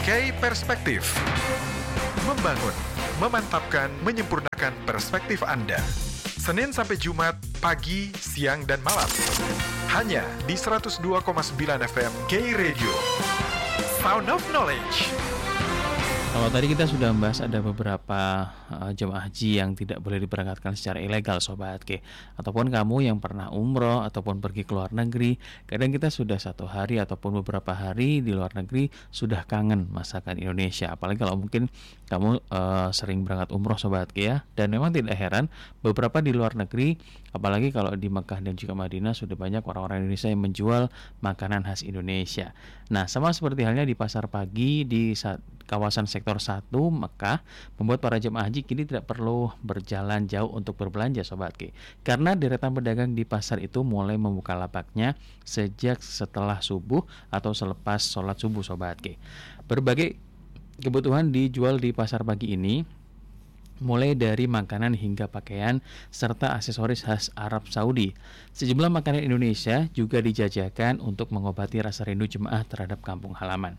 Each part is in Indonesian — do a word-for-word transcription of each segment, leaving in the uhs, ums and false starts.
K Perspektif. Membangun, memantapkan, menyempurnakan perspektif Anda. Senin sampai Jumat, pagi, siang, dan malam. Hanya di seratus dua koma sembilan F M K Radio. Sound of Knowledge. Kalau tadi kita sudah membahas ada beberapa uh, jemaah haji yang tidak boleh diberangkatkan secara ilegal, Sobat K. Ataupun kamu yang pernah umroh ataupun pergi ke luar negeri, kadang kita sudah satu hari ataupun beberapa hari di luar negeri sudah kangen masakan Indonesia. Apalagi kalau mungkin kamu uh, sering berangkat umroh, Sobat K, ya. Dan memang tidak heran beberapa di luar negeri, apalagi kalau di Mekah dan juga Madinah, sudah banyak orang-orang Indonesia yang menjual makanan khas Indonesia. Nah, sama seperti halnya di pasar pagi di saat kawasan sektor satu Mekah, membuat para jemaah haji kini tidak perlu berjalan jauh untuk berbelanja, Sobat K. Karena deretan pedagang di pasar itu mulai membuka lapaknya sejak setelah subuh atau selepas sholat subuh, Sobat K. Berbagai kebutuhan dijual di pasar pagi ini, mulai dari makanan hingga pakaian serta aksesoris khas Arab Saudi. Sejumlah makanan Indonesia juga dijajakan untuk mengobati rasa rindu jemaah terhadap kampung halaman.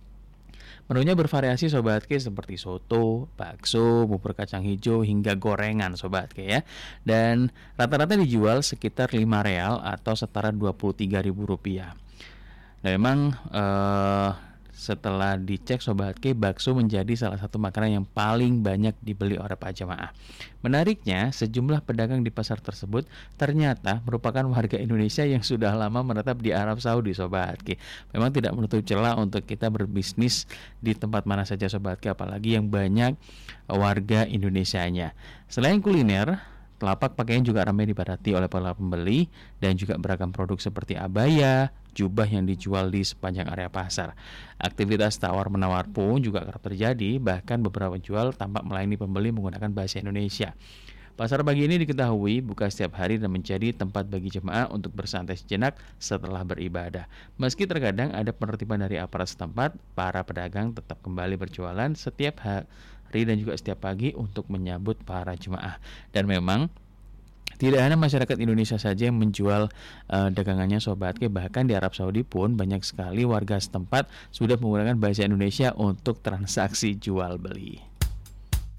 Menunya bervariasi, Sobat K, seperti soto, bakso, bubur kacang hijau, hingga gorengan, Sobat K, ya. Dan rata-rata dijual sekitar lima real atau setara dua puluh tiga ribu rupiah. Dan memang eh, setelah dicek, Sobat K, bakso menjadi salah satu makanan yang paling banyak dibeli oleh para jemaah. Menariknya, sejumlah pedagang di pasar tersebut ternyata merupakan warga Indonesia yang sudah lama menetap di Arab Saudi, Sobat K. Memang tidak menutup celah untuk kita berbisnis di tempat mana saja, Sobat K, apalagi yang banyak warga Indonesianya. Selain kuliner, telapak pakaian juga ramai dipadati oleh para pembeli dan juga beragam produk seperti abaya, jubah yang dijual di sepanjang area pasar. Aktivitas tawar-menawar pun juga kerap terjadi, bahkan beberapa penjual tampak melayani pembeli menggunakan bahasa Indonesia. Pasar pagi ini diketahui buka setiap hari dan menjadi tempat bagi jemaah untuk bersantai sejenak setelah beribadah. Meski terkadang ada penertiban dari aparat setempat, para pedagang tetap kembali berjualan setiap hari dan juga setiap pagi untuk menyambut para jemaah. Dan memang tidak hanya masyarakat Indonesia saja yang menjual uh, dagangannya, Sobat K, bahkan di Arab Saudi pun banyak sekali warga setempat sudah menggunakan bahasa Indonesia untuk transaksi jual beli.